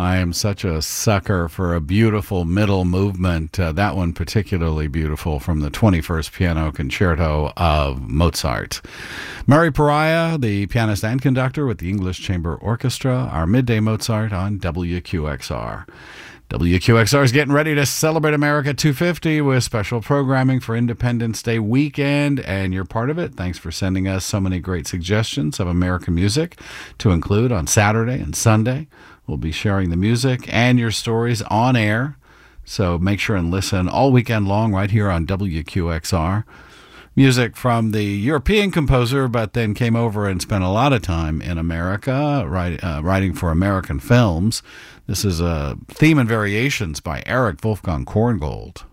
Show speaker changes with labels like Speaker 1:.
Speaker 1: I am such a sucker for a beautiful middle movement. That one particularly beautiful from the 21st Piano Concerto of Mozart. Murray Pariah, the pianist and conductor with the English Chamber Orchestra, our Midday Mozart on WQXR. WQXR is getting ready to celebrate America 250 with special programming for Independence Day weekend, and you're part of it. Thanks for sending us so many great suggestions of American music to include on Saturday and Sunday. We'll be sharing the music and your stories on air, so make sure and listen all weekend long right here on WQXR. Music from the European composer, but then came over and spent a lot of time in America, writing for American films. This is a Theme and Variations by Erich Wolfgang Korngold.